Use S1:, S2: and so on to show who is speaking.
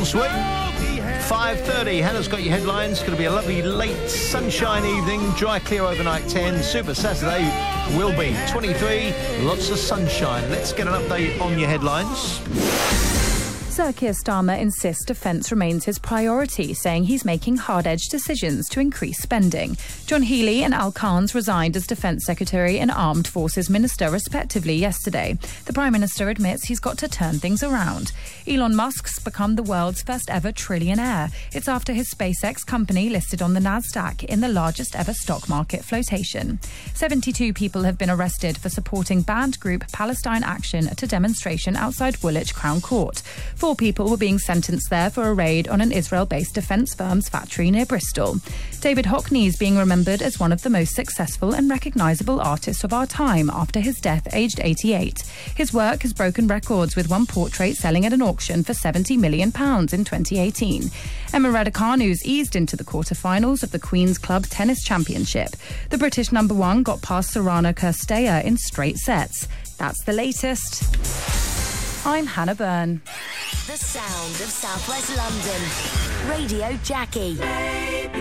S1: sweet. 5:30. Hannah's got your headlines. It's going to be a lovely late sunshine evening. Dry, clear overnight 10. Super Saturday will be 23. Lots of sunshine. Let's get an update on your headlines.
S2: Sir Keir Starmer insists defence remains his priority, saying he's making hard-edged decisions to increase spending. John Healey and Al Khan's resigned as Defence Secretary and Armed Forces Minister, respectively, yesterday. The Prime Minister admits he's got to turn things around. Elon Musk's become the world's first ever trillionaire. It's after his SpaceX company listed on the Nasdaq in the largest ever stock market flotation. 72 people have been arrested for supporting banned group Palestine Action at a demonstration outside Woolwich Crown Court. 4 people were being sentenced there for a raid on an Israel-based defence firm's factory near Bristol. David Hockney is being remembered as one of the most successful and recognisable artists of our time after his death aged 88. His work has broken records, with one portrait selling at an auction for £70 million in 2018. Emma Raducanu's eased into the quarter-finals of the Queen's Club Tennis Championship. The British number 1 got past Sorana Cirstea in straight sets. That's the latest. I'm Hannah Byrne.
S3: The sound of South West London. Radio Jackie.